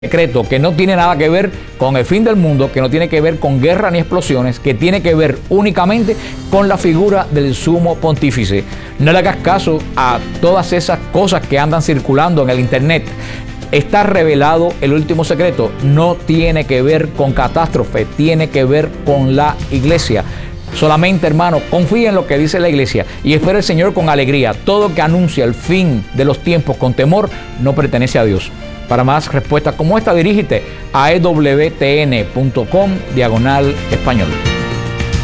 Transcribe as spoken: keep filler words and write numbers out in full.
Secreto que no tiene nada que ver con el fin del mundo, que no tiene que ver con guerra ni explosiones, que tiene que ver únicamente con la figura del sumo pontífice. No le hagas caso a todas esas cosas que andan circulando en el internet. Está revelado el último secreto. No tiene que ver con catástrofe, tiene que ver con la iglesia. Solamente, hermano, confía en lo que dice la iglesia y espera al Señor con alegría. Todo que anuncia el fin de los tiempos con temor no pertenece a Dios. Para más respuestas como esta, dirígete a e w t n punto com diagonal español.